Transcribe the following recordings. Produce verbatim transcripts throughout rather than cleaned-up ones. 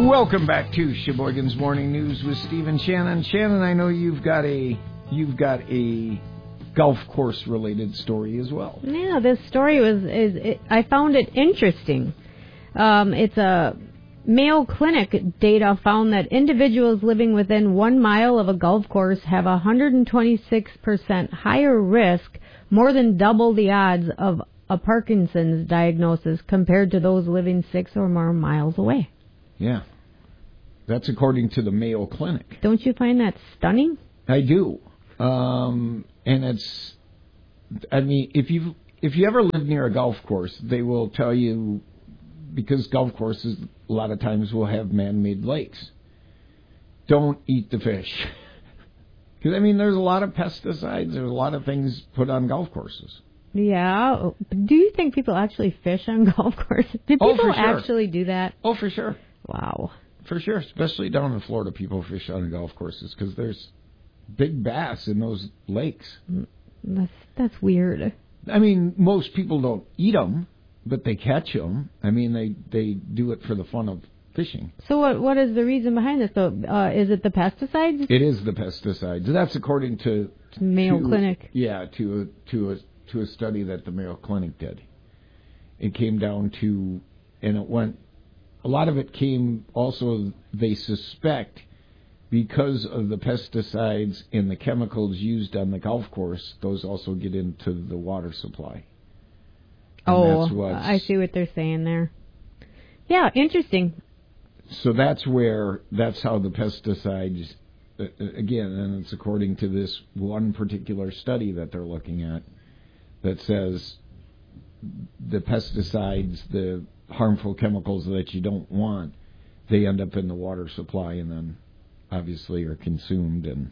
Welcome back to Sheboygan's Morning News with Steve and Shannon. Shannon, I know you've got a you've got a golf course related story as well. Yeah, this story was is it, I found it interesting. Um, it's a Mayo Clinic data found that individuals living within one mile of a golf course have a one hundred twenty-six percent higher risk, more than double the odds of a Parkinson's diagnosis compared to those living six or more miles away. Yeah. That's according to the Mayo Clinic. Don't you find that stunning? I do. Um, and it's, I mean, if you if you ever live near a golf course, they will tell you, because golf courses a lot of times will have man-made lakes, don't eat the fish. Because, I mean, there's a lot of pesticides, there's a lot of things put on golf courses. Yeah. Do you think people actually fish on golf courses? Do people oh, for sure. actually do that? Oh, for sure. Wow. For sure. Especially down in Florida, people fish on golf courses because there's big bass in those lakes. That's, that's weird. I mean, most people don't eat them, but they catch them. I mean, they, they do it for the fun of fishing. So what what is the reason behind this, though? Uh, is it the pesticides? It is the pesticides. That's according to... Mayo to, Clinic. Yeah, to a, to a to a study that the Mayo Clinic did. It came down to, and it went, a lot of it came also, they suspect, because of the pesticides and the chemicals used on the golf course, those also get into the water supply. And oh, I see what they're saying there. Yeah, interesting. So that's where, that's how the pesticides, again, and it's according to this one particular study that they're looking at, that says the pesticides, the harmful chemicals that you don't want, they end up in the water supply and then obviously are consumed. And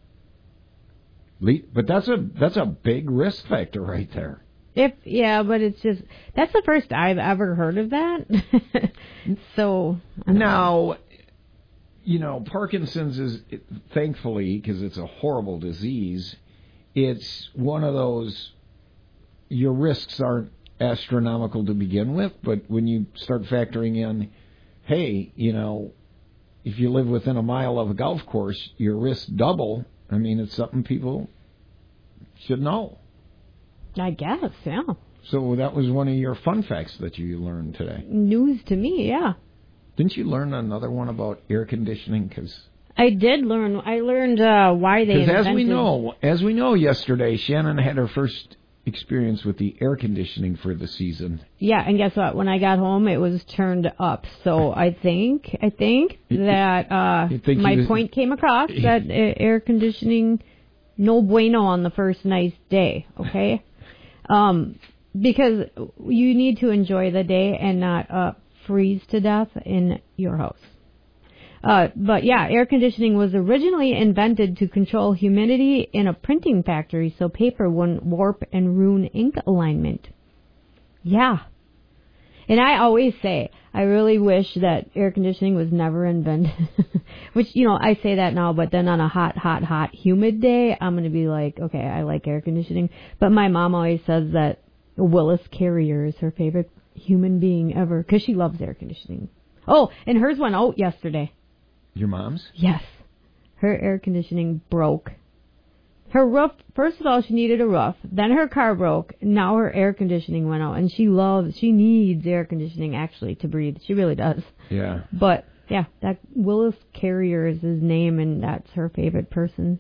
but that's a that's a big risk factor right there. If yeah, but it's just that's the first I've ever heard of that. So now, you know, Parkinson's is, thankfully, because it's a horrible disease, it's one of those, your risks aren't astronomical to begin with, but when you start factoring in, hey, you know, if you live within a mile of a golf course, your risks double. I mean, it's something people should know. I guess, yeah. So that was one of your fun facts that you learned today. News to me, yeah. Didn't you learn another one about air conditioning? Cause, I did learn. I learned uh, why they invented... Because as we know, as we know yesterday, Shannon had her first experience with the air conditioning for the season. Yeah, and guess what? When I got home, it was turned up. So I think, I think that uh, think my was, point came across that uh, air conditioning, no bueno on the first nice day, okay? um, because you need to enjoy the day and not uh, freeze to death in your house. Uh, but yeah, air conditioning was originally invented to control humidity in a printing factory so paper wouldn't warp and ruin ink alignment. Yeah. And I always say, I really wish that air conditioning was never invented. Which, you know, I say that now, but then on a hot, hot, hot, humid day, I'm going to be like, okay, I like air conditioning. But my mom always says that Willis Carrier is her favorite human being ever because she loves air conditioning. Oh, and hers went out yesterday. Your mom's? Yes. Her air conditioning broke. Her roof, first of all, she needed a roof. Then her car broke. Now her air conditioning went out. And she loves, she needs air conditioning, actually, to breathe. She really does. Yeah. But, yeah, that Willis Carrier is his name, and that's her favorite person.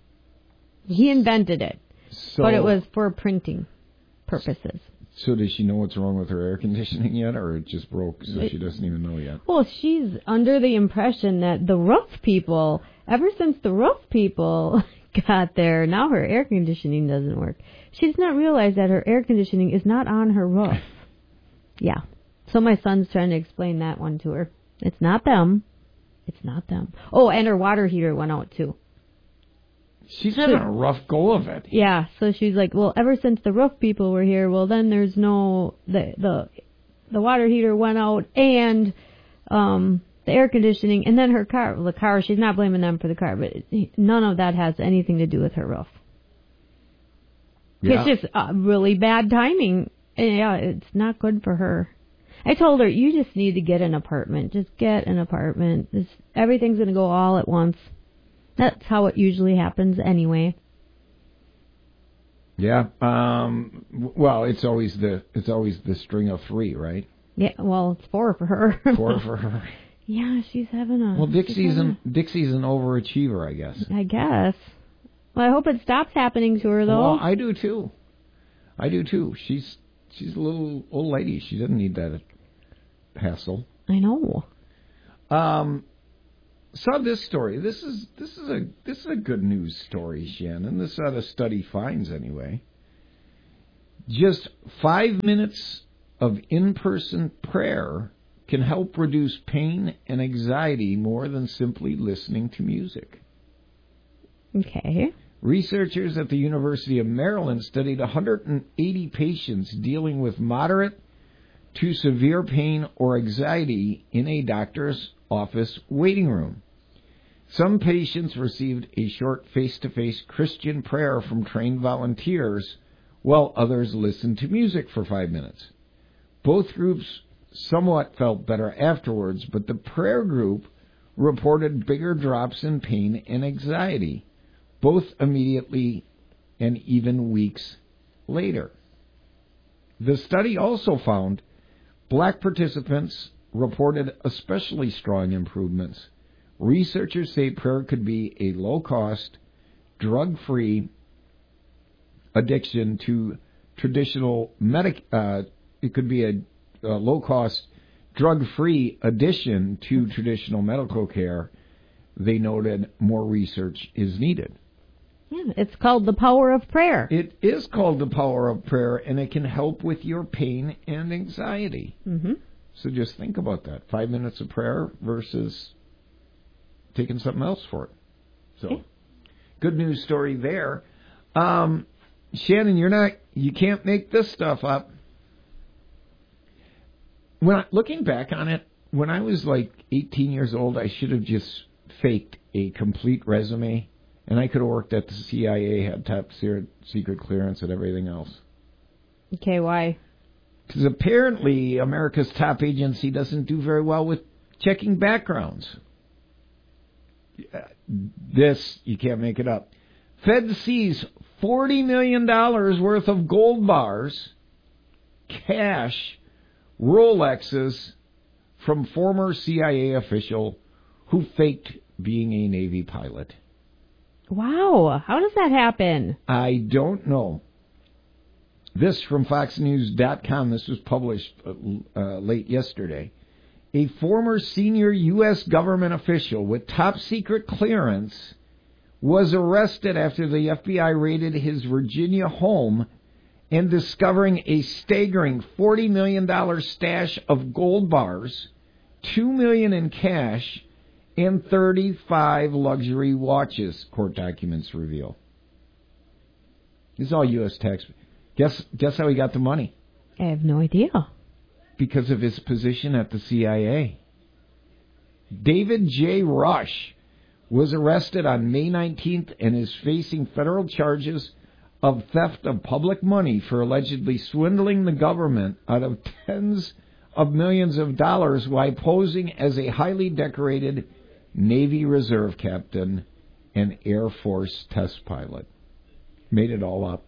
He invented it. So, but it was for printing purposes. So does she know what's wrong with her air conditioning yet, or it just broke so it, she doesn't even know yet? Well, she's under the impression that the roof people, ever since the roof people got there, now her air conditioning doesn't work. She does not realize that her air conditioning is not on her roof. Yeah. So my son's trying to explain that one to her. It's not them. It's not them. Oh, and her water heater went out, too. She's having a rough go of it. Yeah, so she's like, well, ever since the roof people were here, well, then there's no, the the, the water heater went out and um, the air conditioning, and then her car, well, the car, she's not blaming them for the car, but none of that has anything to do with her roof. Yeah. It's just uh, really bad timing. Yeah, it's not good for her. I told her, you just need to get an apartment. Just get an apartment. This, everything's going to go all at once. That's how it usually happens anyway. Yeah. Um, well, it's always the it's always the string of three, right? Yeah. Well, it's four for her. Four for her. Yeah, she's having a. Well, Dixie's an an Dixie's an overachiever, I guess. I guess. Well, I hope it stops happening to her, though. Well, I do too. I do too. She's she's a little old lady. She doesn't need that hassle. I know. Um, saw this story. This is this is a this is a good news story, Shannon. This is how the study finds anyway. Just five minutes of in-person prayer can help reduce pain and anxiety more than simply listening to music. Okay. Researchers at the University of Maryland studied one hundred eighty patients dealing with moderate to severe pain or anxiety in a doctor's office waiting room. Some patients received a short face-to-face Christian prayer from trained volunteers, while others listened to music for five minutes. Both groups somewhat felt better afterwards, but the prayer group reported bigger drops in pain and anxiety, both immediately and even weeks later. The study also found black participants reported especially strong improvements. Researchers say prayer could be a low-cost, drug-free addiction to traditional medic. Uh, it could be a, a low-cost, drug-free addition to traditional medical care. They noted more research is needed. Yeah, it's called the power of prayer. It is called the power of prayer, and it can help with your pain and anxiety. Mm-hmm. So just think about that. Five minutes of prayer versus taking something else for it. So, okay. Good news story there. Um, Shannon, you're not, you can't make this stuff up. When I, looking back on it, when I was like eighteen years old, I should have just faked a complete resume, and I could have worked at the C I A, had top secret clearance and everything else. Okay, why? Because apparently America's top agency doesn't do very well with checking backgrounds. This, you can't make it up. Fed sees forty million dollars worth of gold bars, cash, Rolexes from former C I A official who faked being a Navy pilot. Wow. How does that happen? I don't know. This from Fox News dot com. This was published uh, late yesterday. A former senior U S government official with top secret clearance was arrested after the F B I raided his Virginia home and discovering a staggering forty million dollars stash of gold bars, two million dollars in cash, and thirty-five luxury watches, court documents reveal. This is all U S tax. Guess guess how he got the money? I have no idea. Because of his position at the C I A. David J. Rush was arrested on May nineteenth and is facing federal charges of theft of public money for allegedly swindling the government out of tens of millions of dollars while posing as a highly decorated Navy Reserve captain and Air Force test pilot. Made it all up.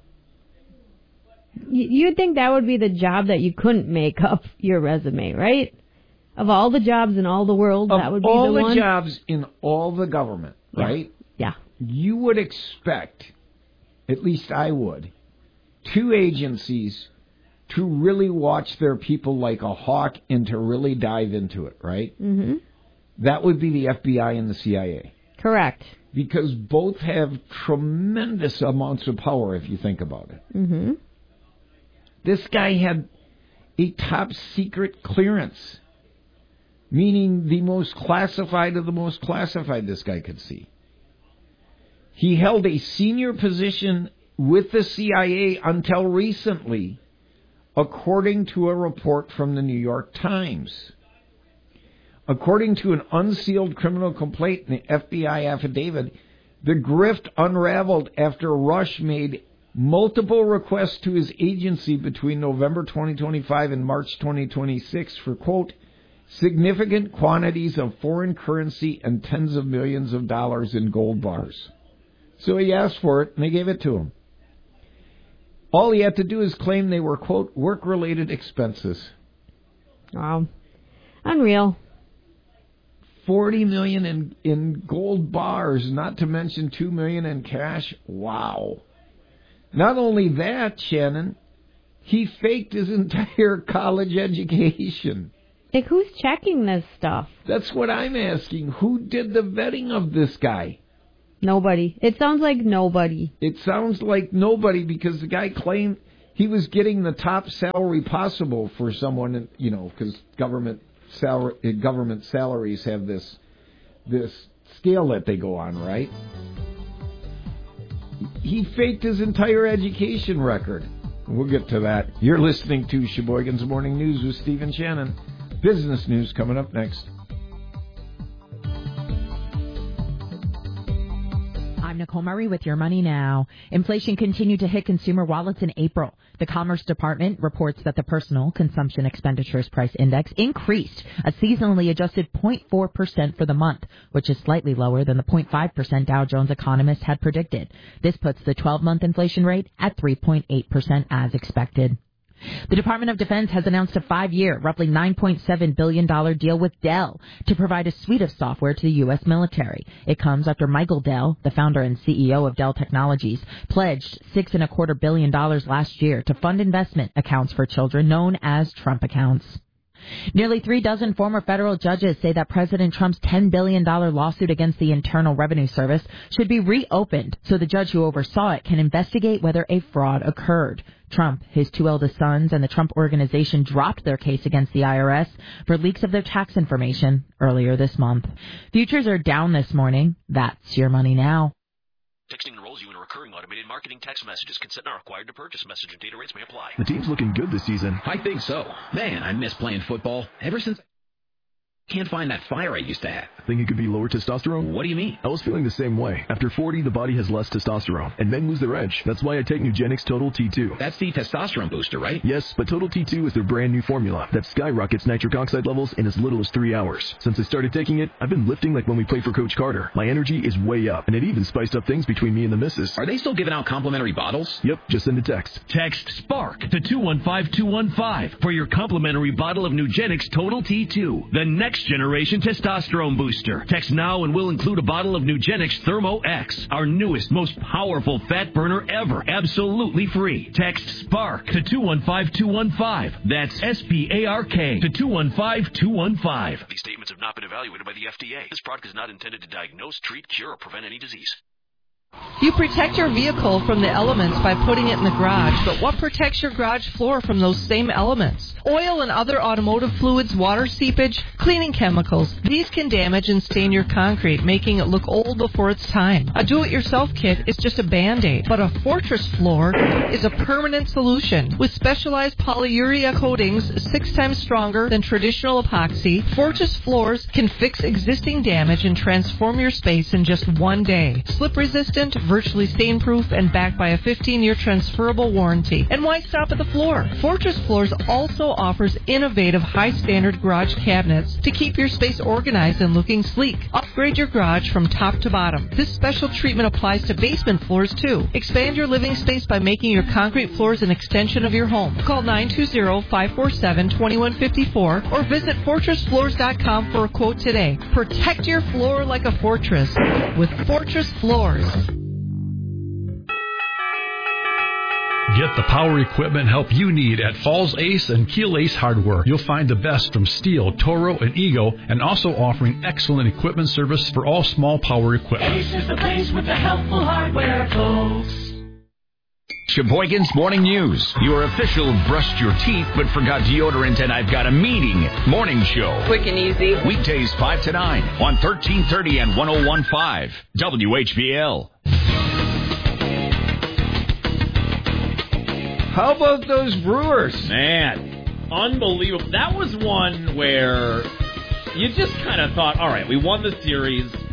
You'd think that would be the job that you couldn't make up your resume, right? Of all the jobs in all the world, of that would be all the, the one? jobs in all the government, yeah. right? Yeah. You would expect, at least I would, two agencies to really watch their people like a hawk and to really dive into it, right? Mm-hmm. That would be the F B I and the C I A. Correct. Because both have tremendous amounts of power if you think about it. Mm-hmm. This guy had a top secret clearance, meaning the most classified of the most classified this guy could see. He held a senior position with the C I A until recently, according to a report from the New York Times. According to an unsealed criminal complaint in the F B I affidavit, the grift unraveled after Rush made multiple requests to his agency between November twenty twenty-five and March twenty twenty-six for, quote, significant quantities of foreign currency and tens of millions of dollars in gold bars. So he asked for it, and they gave it to him. All he had to do is claim they were, quote, work-related expenses. Wow. Unreal. forty million dollars in, in gold bars, not to mention two million dollars in cash. Wow. Not only that, Shannon, he faked his entire college education. Like, who's checking this stuff? That's what I'm asking. Who did the vetting of this guy? Nobody. It sounds like nobody. It sounds like nobody because the guy claimed he was getting the top salary possible for someone, you know, because government salary, government salaries have this this scale that they go on, right? He faked his entire education record. We'll get to that. You're listening to Sheboygan's Morning News with Steve and Shannon. Business news coming up next. I'm Nicole Murray with Your Money Now. Inflation continued to hit consumer wallets in April. The Commerce Department reports that the Personal Consumption Expenditures Price Index increased a seasonally adjusted zero point four percent for the month, which is slightly lower than the zero point five percent Dow Jones economists had predicted. This puts the twelve-month inflation rate at three point eight percent as expected. The Department of Defense has announced a five-year, roughly nine point seven billion dollars deal with Dell to provide a suite of software to the U S military. It comes after Michael Dell, the founder and C E O of Dell Technologies, pledged six and a quarter billion dollars last year to fund investment accounts for children known as Trump accounts. Nearly three dozen former federal judges say that President Trump's ten billion dollars lawsuit against the Internal Revenue Service should be reopened so the judge who oversaw it can investigate whether a fraud occurred. Trump, his two eldest sons, and the Trump Organization dropped their case against the I R S for leaks of their tax information earlier this month. Futures are down this morning. That's Your Money Now. Texting enrolls you in a recurring automated marketing text messages. Consent not required to purchase. Message and data rates may apply. The team's looking good this season. I think so. Man, I miss playing football. Ever since... Can't find that fire I used to have. Think it could be lower testosterone? What do you mean? I was feeling the same way. After forty, the body has less testosterone, and men lose their edge. That's why I take Nugenix Total T two. That's the testosterone booster, right? Yes, but Total T two is their brand new formula that skyrockets nitric oxide levels in as little as three hours. Since I started taking it, I've been lifting like when we played for Coach Carter. My energy is way up, and it even spiced up things between me and the missus. Are they still giving out complimentary bottles? Yep, just send a text. Text SPARK to two one five two one five for your complimentary bottle of Nugenix Total T two, the next generation testosterone booster. Text now and we'll include a bottle of Nugenix Thermo X, our newest, most powerful fat burner ever, absolutely free. Text SPARK to two one five two one five. That's S P A R K to two one five two one five. These statements have not been evaluated by the F D A. This product is not intended to diagnose, treat, cure, or prevent any disease. You protect your vehicle from the elements by putting it in the garage, but what protects your garage floor from those same elements? Oil and other automotive fluids, water seepage, cleaning chemicals. These can damage and stain your concrete, making it look old before its time. A do-it-yourself kit is just a Band-Aid, but a Fortress floor is a permanent solution. With specialized polyurea coatings six times stronger than traditional epoxy, Fortress floors can fix existing damage and transform your space in just one day. Slip-resistant, virtually stain-proof, and backed by a fifteen-year transferable warranty. And why stop at the floor? Fortress Floors also offers innovative, high-standard garage cabinets to keep your space organized and looking sleek. Upgrade your garage from top to bottom. This special treatment applies to basement floors, too. Expand your living space by making your concrete floors an extension of your home. Call nine two zero, five four seven, two one five four or visit fortress floors dot com for a quote today. Protect your floor like a fortress with Fortress Floors. Get the power equipment help you need at Falls Ace and Keel Ace Hardware. You'll find the best from Steel, Toro, and Ego, and also offering excellent equipment service for all small power equipment. Ace is the place with the helpful hardware, folks. Sheboygan's Morning News, your official brushed your teeth but forgot deodorant and I've got a meeting morning show. Quick and easy. Weekdays five to nine on thirteen thirty and one oh one point five W H B L. How about those Brewers? Man, unbelievable. That was one where you just kind of thought, all right, we won the series.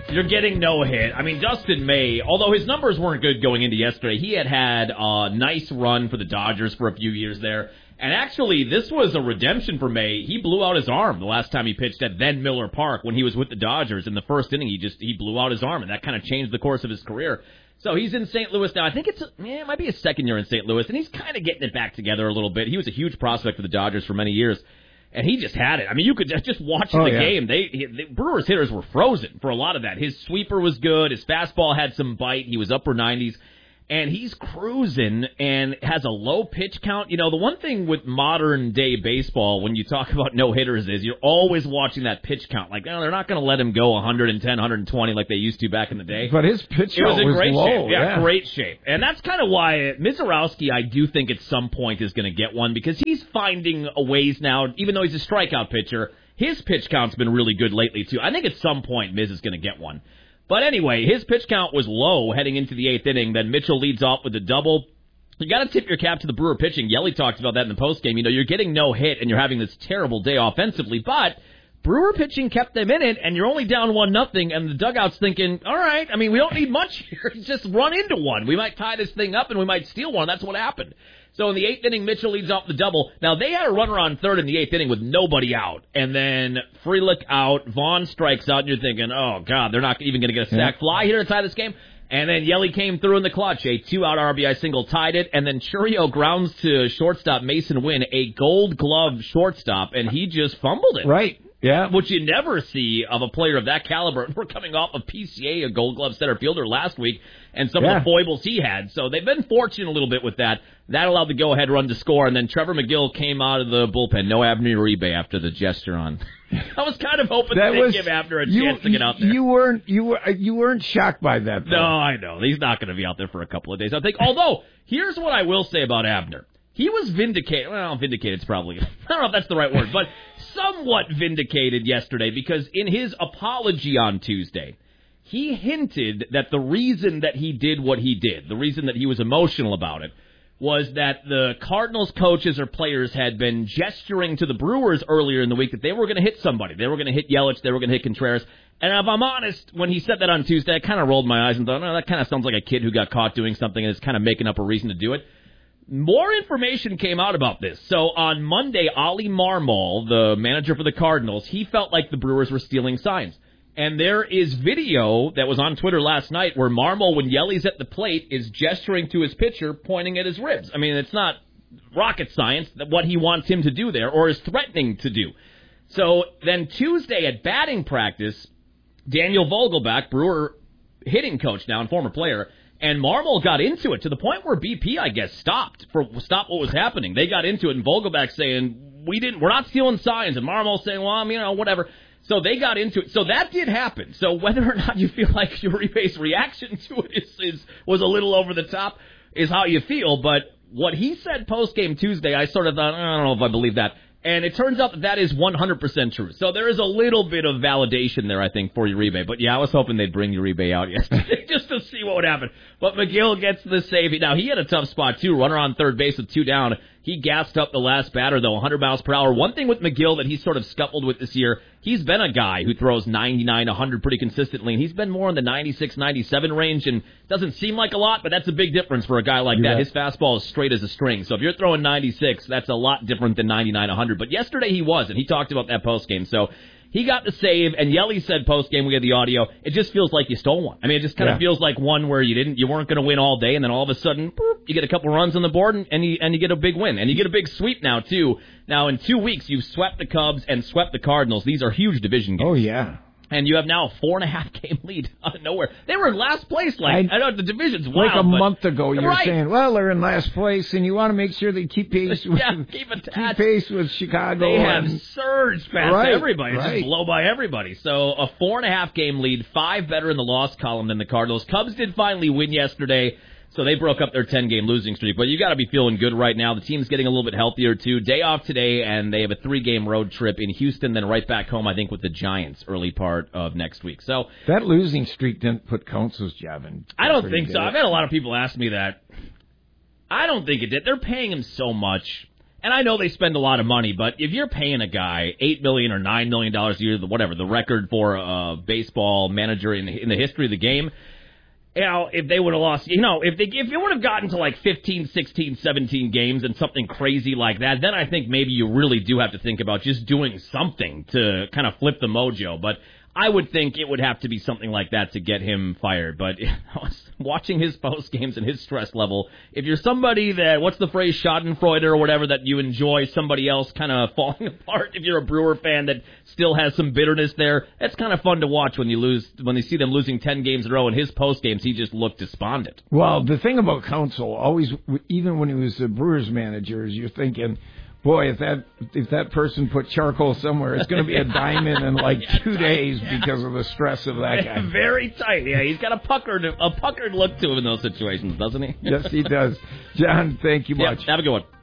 You're getting no hit. I mean, Dustin May, although his numbers weren't good going into yesterday, he had had a nice run for the Dodgers for a few years there. And actually, this was a redemption for May. He blew out his arm the last time he pitched at then Miller Park when he was with the Dodgers. In the first inning, he just he blew out his arm, and that kind of changed the course of his career. So he's in Saint Louis now. I think it's yeah, it might be his second year in Saint Louis, and he's kind of getting it back together a little bit. He was a huge prospect for the Dodgers for many years. And he just had it. I mean, you could just watch oh, the yeah. game. They, the Brewers hitters were frozen for a lot of that. His sweeper was good. His fastball had some bite. He was upper nineties. And he's cruising and has a low pitch count. You know, the one thing with modern day baseball, when you talk about no-hitters, is you're always watching that pitch count. Like, oh, they're not going to let him go one ten, one twenty like they used to back in the day. But his pitch count was, was in great low. Shape. Yeah, yeah, great shape. And that's kind of why Mizorowski, I do think at some point is going to get one, because he's finding a ways now, even though he's a strikeout pitcher, his pitch count's been really good lately, too. I think at some point Miz is going to get one. But anyway, his pitch count was low heading into the eighth inning. Then Mitchell leads off with a double. You got to tip your cap to the Brewer pitching. Yelly talked about that in the postgame. You know, you're getting no hit and you're having this terrible day offensively, but Brewer pitching kept them in it, and you're only down one nothing, and the dugout's thinking, all right, I mean, we don't need much here. Just run into one. We might tie this thing up and we might steal one. That's what happened. So in the eighth inning, Mitchell leads off the double. Now, they had a runner on third in the eighth inning with nobody out. And then Frelick out, Vaughn strikes out, and you're thinking, oh, God, they're not even going to get a sac yeah. fly here to tie this game. And then Yelly came through in the clutch. A two-out R B I single tied it. And then Churio grounds to shortstop Mason Wynn, a gold glove shortstop, and he just fumbled it. Right. Yeah. Which you never see of a player of that caliber. We're coming off of P C A, a gold glove center fielder last week, and some yeah. of the foibles he had. So they've been fortunate a little bit with that. That allowed the go-ahead run to score, and then Trevor McGill came out of the bullpen. No Abner Uribe after the gesture on. I was kind of hoping that they'd give Abner a you, chance to get out there. You weren't you were you weren't shocked by that, though. No, I know. He's not going to be out there for a couple of days, I think. Although, here's what I will say about Abner. He was vindicated. Well, vindicated's probably, I don't know if that's the right word, but somewhat vindicated yesterday, because in his apology on Tuesday, he hinted that the reason that he did what he did, the reason that he was emotional about it, was that the Cardinals coaches or players had been gesturing to the Brewers earlier in the week that they were going to hit somebody. They were going to hit Yelich. They were going to hit Contreras. And if I'm honest, when he said that on Tuesday, I kind of rolled my eyes and thought, no, that kind of sounds like a kid who got caught doing something and is kind of making up a reason to do it. More information came out about this. So on Monday, Ollie Marmol, the manager for the Cardinals, he felt like the Brewers were stealing signs. And there is video that was on Twitter last night where Marmol, when Yelly's at the plate, is gesturing to his pitcher, pointing at his ribs. I mean, it's not rocket science that what he wants him to do there, or is threatening to do. So then Tuesday at batting practice, Daniel Vogelbach, Brewer hitting coach now and former player, and Marmol got into it to the point where B P, I guess, stopped for stopped what was happening. They got into it, and Vogelbach saying, we didn't, we're not stealing signs, and Marmol saying, well, you know, whatever. So they got into it. So that did happen. So whether or not you feel like Uribe's reaction to it is, is was a little over the top is how you feel. But what he said post-game Tuesday, I sort of thought, I don't know if I believe that. And it turns out that that is one hundred percent true. So there is a little bit of validation there, I think, for Uribe. But, yeah, I was hoping they'd bring Uribe out yesterday just to see what would happen. But McGill gets the save. Now, he had a tough spot, too. Runner on third base with two down. He gassed up the last batter, though, one hundred miles per hour. One thing with McGill that he's sort of scuffled with this year, he's been a guy who throws ninety-nine, one hundred pretty consistently, and he's been more in the ninety-six, ninety-seven range, and doesn't seem like a lot, but that's a big difference for a guy like that. His fastball is straight as a string. So if you're throwing ninety-six, that's a lot different than ninety-nine, one hundred. But yesterday he was, and he talked about that postgame. So he got the save, and Yelly said postgame, we had the audio, it just feels like you stole one. I mean, it just kind of yeah. feels like one where you didn't, you weren't going to win all day, and then all of a sudden, boop, you get a couple runs on the board, and, and you and you get a big win. And you get a big sweep now, too. Now, in two weeks, you've swept the Cubs and swept the Cardinals. These are huge division games. Oh, yeah. And you have now a four-and-a-half game lead out of nowhere. They were in last place. Like I, I know the division's wild. Like a but, month ago, you were right. saying, well, they're in last place, and you want to make sure they keep pace with, yeah, keep, keep pace with Chicago. They have and, surged past right, everybody. It's right. just blow by everybody. So a four-and-a-half game lead, five better in the loss column than the Cardinals. Cubs did finally win yesterday. So they broke up their ten-game losing streak. But you got to be feeling good right now. The team's getting a little bit healthier, too. Day off today, and they have a three-game road trip in Houston, then right back home, I think, with the Giants early part of next week. So that losing streak didn't put Council's job in. I don't think so. I've had a lot of people ask me that. I don't think it did. They're paying him so much. And I know they spend a lot of money, but if you're paying a guy eight million dollars or nine million dollars a year, whatever, the record for a baseball manager in the, in the history of the game, you know, if they would have lost, you know, if they if it would have gotten to like fifteen, sixteen, seventeen games and something crazy like that, then I think maybe you really do have to think about just doing something to kind of flip the mojo. But I would think it would have to be something like that to get him fired. But watching his post games and his stress level, if you're somebody that, what's the phrase, schadenfreude or whatever, that you enjoy somebody else kind of falling apart, if you're a Brewer fan that still has some bitterness there, that's kind of fun to watch when you lose, when you see them losing ten games in a row. In his post games, he just looked despondent. Well, the thing about Counsell, always, even when he was the Brewers manager, is you're thinking, boy, if that if that person put charcoal somewhere, it's going to be a diamond in like yeah, two tight, days yeah. because of the stress of that guy. Very tight. Yeah, he's got a puckered a puckered look to him in those situations, doesn't he? Yes, he does. John, thank you much. Yeah, have a good one.